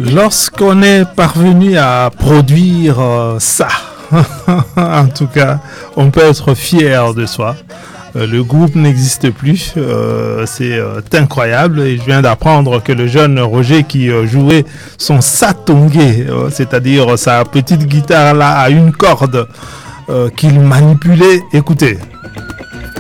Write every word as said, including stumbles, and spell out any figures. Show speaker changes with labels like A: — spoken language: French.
A: Lorsqu'on est parvenu à produire euh, ça, en tout cas, on peut être fier de soi. Euh, le groupe n'existe plus, euh, c'est euh, incroyable. Et je viens d'apprendre que le jeune Roger qui euh, jouait son satongé, euh, c'est-à-dire sa petite guitare là à une corde euh, qu'il manipulait. Écoutez,